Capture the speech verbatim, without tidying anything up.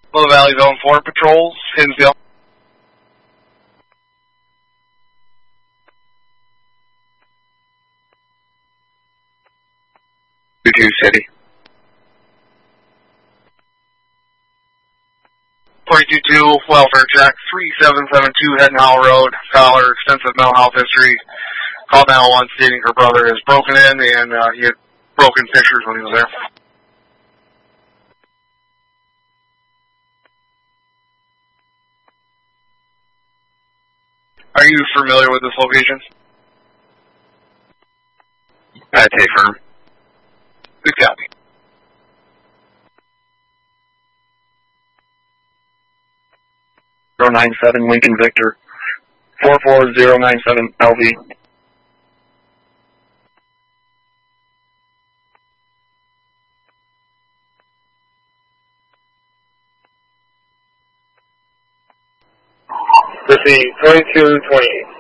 Low Valley Zone four patrols, Hinsdale. two two City. forty-two two, welfare check, three seven seven two, Head Howell Road, caller, extensive mental health history. Called nine one one stating her brother is broken in and uh, he had broken fissures when he was there. Are you familiar with this location? I take firm. Good copy. zero nine seven Lincoln Victor, four four zero nine seven L V. Proceed, twenty-two twenty-eight.